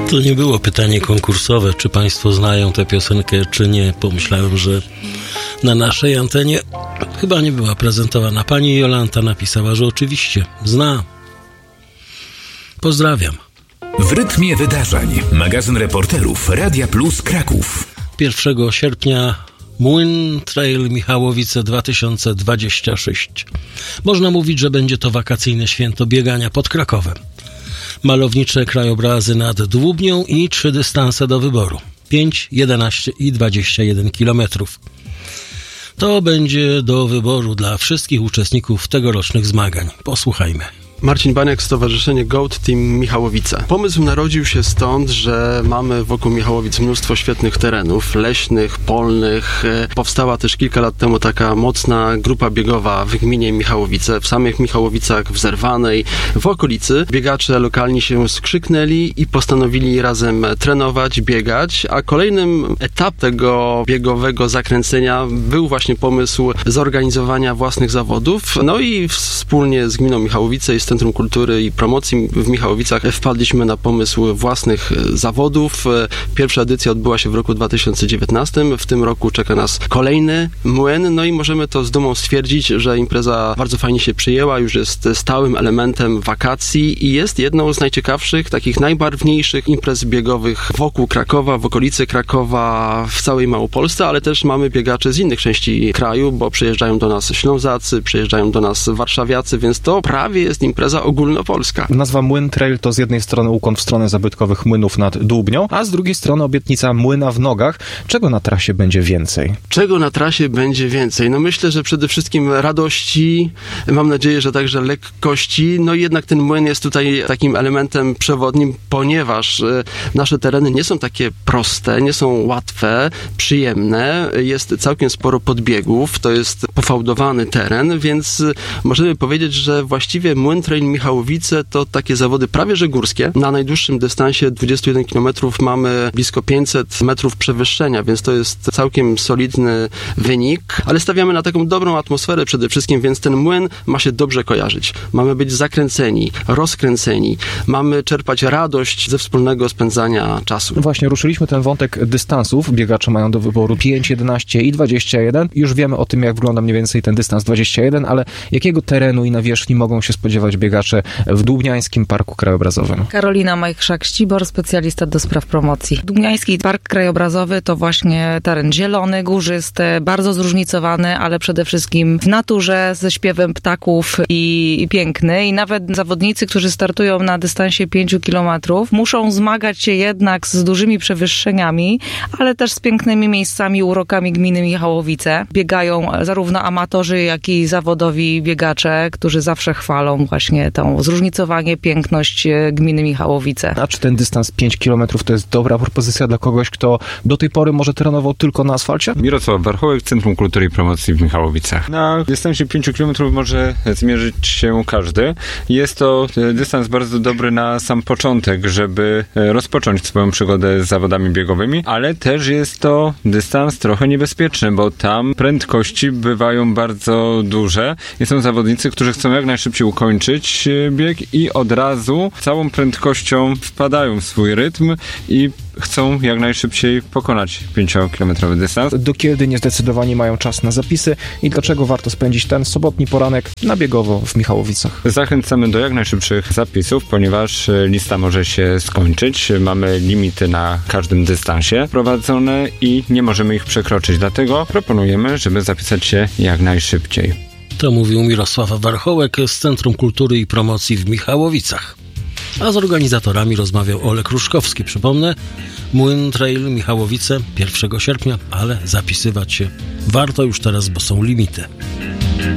To nie było pytanie konkursowe, czy Państwo znają tę piosenkę, czy nie. Pomyślałem, że na naszej antenie chyba nie była prezentowana. Pani Jolanta napisała, że oczywiście zna. Pozdrawiam. W rytmie wydarzeń. Magazyn reporterów Radia Plus Kraków. 1 sierpnia Młyn Trail Michałowice 2026. Można mówić, że będzie to wakacyjne święto biegania pod Krakowem. Malownicze krajobrazy nad Dłubnią i 3 dystanse do wyboru. 5, 11 i 21 kilometrów. To będzie do wyboru dla wszystkich uczestników tegorocznych zmagań. Posłuchajmy. Marcin Baniak, Stowarzyszenie Goat Team Michałowice. Pomysł narodził się stąd, że mamy wokół Michałowic mnóstwo świetnych terenów, leśnych, polnych. Powstała też kilka lat temu taka mocna grupa biegowa w gminie Michałowice, w samych Michałowicach, w Zerwanej, w okolicy. Biegacze lokalni się skrzyknęli i postanowili razem trenować, biegać, a kolejnym etapem tego biegowego zakręcenia był właśnie pomysł zorganizowania własnych zawodów. No i wspólnie z gminą Michałowice i Centrum Kultury i Promocji w Michałowicach wpadliśmy na pomysł własnych zawodów. Pierwsza edycja odbyła się w roku 2019. W tym roku czeka nas kolejny młyn. No i możemy to z dumą stwierdzić, że impreza bardzo fajnie się przyjęła, już jest stałym elementem wakacji i jest jedną z najciekawszych, takich najbarwniejszych imprez biegowych wokół Krakowa, w okolicy Krakowa, w całej Małopolsce, ale też mamy biegaczy z innych części kraju, bo przyjeżdżają do nas Ślązacy, przyjeżdżają do nas warszawiacy, więc to prawie jest impreza ogólnopolska. Nazwa Młyn Trail to z jednej strony ukłon w stronę zabytkowych młynów nad Dłubnią, a z drugiej strony obietnica młyna w nogach. Czego na trasie będzie więcej? Czego na trasie będzie więcej? No myślę, że przede wszystkim radości, mam nadzieję, że także lekkości. No i jednak ten młyn jest tutaj takim elementem przewodnim, ponieważ nasze tereny nie są takie proste, nie są łatwe, przyjemne. Jest całkiem sporo podbiegów, to jest pofałdowany teren, więc możemy powiedzieć, że właściwie Młyn Trail Michałowice to takie zawody prawie że górskie. Na najdłuższym dystansie 21 km mamy blisko 500 metrów przewyższenia, więc to jest całkiem solidny wynik, ale stawiamy na taką dobrą atmosferę przede wszystkim, więc ten młyn ma się dobrze kojarzyć. Mamy być zakręceni, rozkręceni, mamy czerpać radość ze wspólnego spędzania czasu. Właśnie ruszyliśmy ten wątek dystansów. Biegacze mają do wyboru 5, 11 i 21. Już wiemy o tym, jak wygląda mniej więcej ten dystans 21, ale jakiego terenu i nawierzchni mogą się spodziewać biegacze w Dłubniańskim Parku Krajobrazowym? Karolina Majchrzak-Ścibor, specjalista do spraw promocji. Dłubniański Park Krajobrazowy to właśnie teren zielony, górzysty, bardzo zróżnicowany, ale przede wszystkim w naturze, ze śpiewem ptaków i piękny. I nawet zawodnicy, którzy startują na dystansie 5 kilometrów, muszą zmagać się jednak z dużymi przewyższeniami, ale też z pięknymi miejscami, urokami gminy Michałowice. Biegają zarówno amatorzy, jak i zawodowi biegacze, którzy zawsze chwalą właśnie to zróżnicowanie, piękność gminy Michałowice. A czy ten dystans 5 km to jest dobra propozycja dla kogoś, kto do tej pory może trenował tylko na asfalcie? Mirosław Warchołek, Centrum Kultury i Promocji w Michałowicach. Na dystansie 5 km może zmierzyć się każdy. Jest to dystans bardzo dobry na sam początek, żeby rozpocząć swoją przygodę z zawodami biegowymi, ale też jest to dystans trochę niebezpieczny, bo tam prędkości bywają bardzo duże i są zawodnicy, którzy chcą jak najszybciej ukończyć bieg i od razu całą prędkością wpadają w swój rytm i chcą jak najszybciej pokonać 5-kilometrowy dystans. Do kiedy niezdecydowanie mają czas na zapisy i dlaczego warto spędzić ten sobotni poranek na biegowo w Michałowicach? Zachęcamy do jak najszybszych zapisów, ponieważ lista może się skończyć. Mamy limity na każdym dystansie prowadzone i nie możemy ich przekroczyć. Dlatego proponujemy, żeby zapisać się jak najszybciej. To mówił Mirosław Warchołek z Centrum Kultury i Promocji w Michałowicach. A z organizatorami rozmawiał Olek Ruszkowski. Przypomnę, Młyn Trail Michałowice 1 sierpnia, ale zapisywać się warto już teraz, bo są limity.